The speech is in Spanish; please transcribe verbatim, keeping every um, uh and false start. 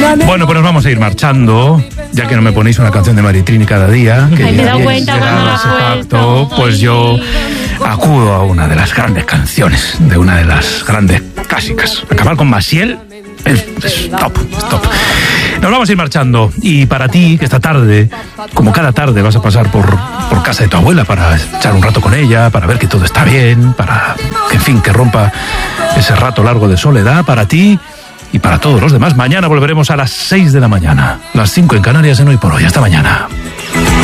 Bueno, pues nos vamos a ir marchando, ya que no me ponéis una canción de Maritrini cada día. Que Ay, me he dado ya cuenta llegado cuando la ese has pacto, puesto. pues yo acudo a una de las grandes canciones, de una de las grandes clásicas. Acabar con Maciel es, es top, es top. Nos vamos a ir marchando, y para ti, que esta tarde, como cada tarde, vas a pasar por, por casa de tu abuela para echar un rato con ella, para ver que todo está bien, para que, en fin, que rompa ese rato largo de soledad, para ti y para todos los demás. Mañana volveremos a las seis de la mañana, las cinco en Canarias en Hoy por Hoy. Hasta mañana.